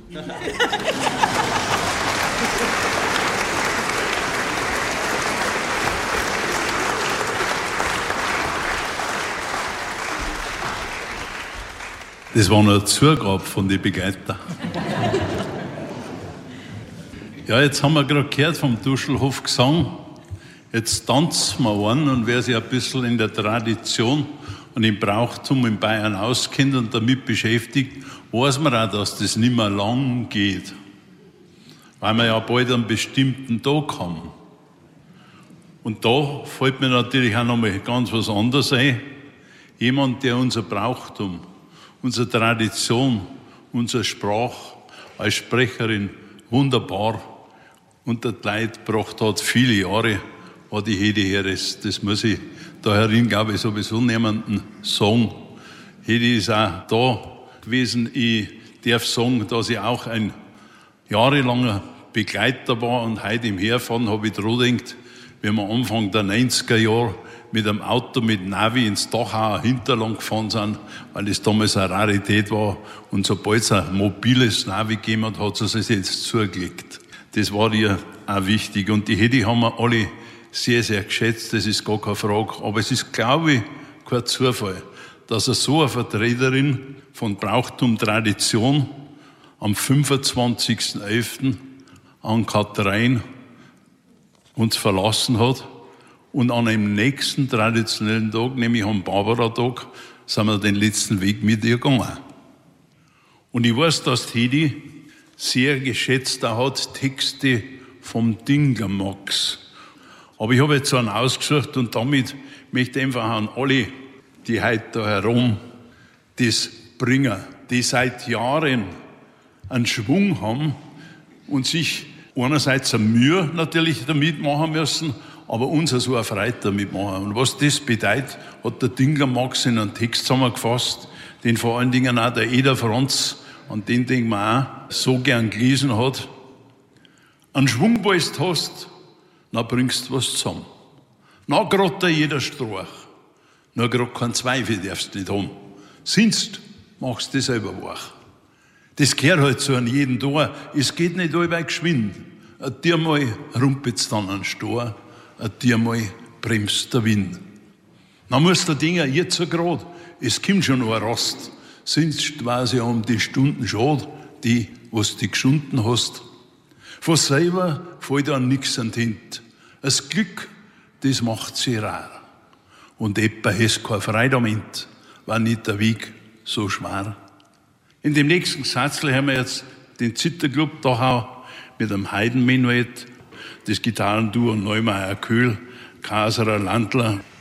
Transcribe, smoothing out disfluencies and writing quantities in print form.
Das war noch eine Zugabe von den Begleitern. Ja, jetzt haben wir gerade gehört vom Duschelhof Gesang. Jetzt tanzen wir einen, und wer sich ein bisschen in der Tradition und im Brauchtum in Bayern auskennt und damit beschäftigt, weiß man auch, dass das nicht mehr lang geht. Weil wir ja bald einen bestimmten Tag haben. Und da fällt mir natürlich auch noch mal ganz was anderes ein. Jemand, der unser Brauchtum, unsere Tradition, unsere Sprache als Sprecherin wunderbar unter die Leute gebracht hat, viele Jahre, war die Hedi Heres. Das muss ich da herin, glaube ich, sowieso niemanden sagen. Hedi ist auch da gewesen. Ich darf sagen, dass ich auch ein jahrelanger Begleiter war, und heute im Herfahren habe ich dran gedacht, wenn wir Anfang der 90er Jahre mit einem Auto mit Navi ins Dachauer Hinterland gefahren sind, weil das damals eine Rarität war, und sobald es ein mobiles Navi gegeben hat, hat es sich jetzt zugelegt. Das war ihr auch wichtig, und die Hedi haben wir alle sehr, sehr geschätzt, das ist gar keine Frage. Aber es ist, glaube ich, kein Zufall, dass so eine Vertreterin von Brauchtum, Tradition am 25.11. an Kathrein uns verlassen hat. Und an einem nächsten traditionellen Tag, nämlich am Barbara-Tag, sind wir den letzten Weg mit ihr gegangen. Und ich weiß, dass die Hedi sehr geschätzt hat Texte vom Dingermax. Aber ich habe jetzt einen ausgesucht, und damit möchte ich einfach an alle, die heute da herum das bringen, die seit Jahren einen Schwung haben und sich einerseits eine Mühe natürlich damit machen müssen, aber uns so eine Freude damit machen. Und was das bedeutet, hat der Dingermax in einen Text zusammengefasst, den vor allen Dingen auch der Eder Franz, an den man auch so gern gelesen hat. Einen Schwung, wo du hast, dann bringst du was zusammen. Na, grad da jeder Strauch. Nur grad keinen Zweifel darfst du nicht haben. Sonst machst du dich selber wach. Das gehört halt so an jeden Tor. Es geht nicht allweil geschwind. Ein Tiermal rumpelt's dann an den Stor, ein Tiermal bremst der Wind. Dann muss der Dinger jetzt so grad, es kommt schon noch ein Rast. Sonst weiß ja um die Stunden schade, die, was du geschunden hast. Von selber fällt an nix an die Hint. Das Glück, das macht sie rar. Und etwa hast keine Freude damit, war nicht der Weg so schwer. In dem nächsten Satz haben wir jetzt den Zitterclub Dachau mit einem Heidenmenuett, das Gitarrenduo Neumeier Köhl, Kaserer Landler,